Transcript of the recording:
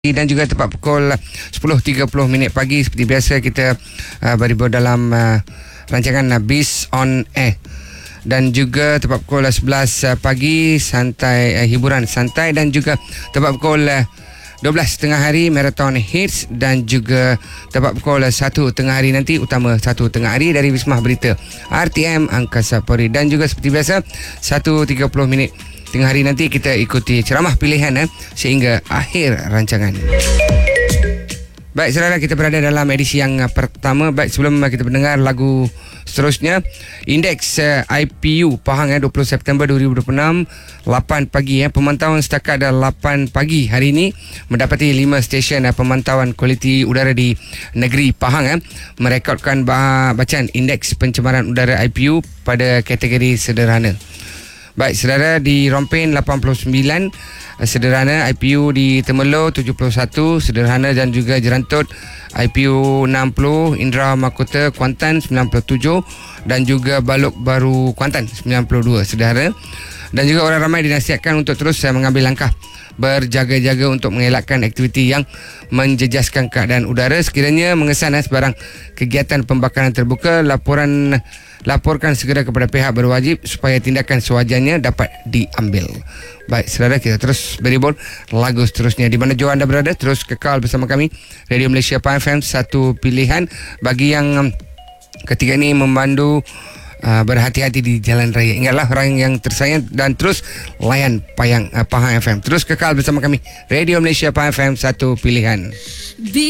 dan juga tepat pukul 10.30 pagi seperti biasa kita beribur dalam rancangan Bis on Air, dan juga tepat pukul 11 pagi santai hiburan santai, dan juga tepat pukul 12 tengah hari Marathon Hits, dan juga tepat pukul 1 tengah hari nanti utama 1 tengah hari dari Wisma Berita RTM Angkasa Puri, dan juga seperti biasa 1.30 tengah hari nanti kita ikuti ceramah pilihan sehingga akhir rancangan. Baik saudara, kita berada dalam edisi yang pertama. Baik, sebelum kita mendengar lagu seterusnya, indeks IPU Pahang 20 September 2026 8 pagi pemantauan setakat 8 pagi hari ini mendapati 5 stesen pemantauan kualiti udara di negeri Pahang merekodkan bacaan indeks pencemaran udara IPU pada kategori sederhana. Baik saudara, di Rompin 89 sederhana, IPU di Temerloh 71 sederhana, dan juga Jerantut IPU 60, Indra Mahkota Kuantan 97, dan juga Balok Baru Kuantan 92 sederhana. Dan juga orang ramai dinasihatkan untuk terus mengambil langkah berjaga-jaga untuk mengelakkan aktiviti yang menjejaskan keadaan udara. Sekiranya mengesan sebarang kegiatan pembakaran terbuka, laporkan segera kepada pihak berwajib supaya tindakan sewajarnya dapat diambil. Baik saudara, kita terus beribur lagu seterusnya. Di mana jua anda berada, terus kekal bersama kami Radio Malaysia Pahang FM, satu pilihan bagi yang ketika ini memandu berhati-hati di jalan raya. Ingatlah orang yang tersayang dan terus layan Pahang FM. Terus kekal bersama kami Radio Malaysia Pahang FM, satu pilihan.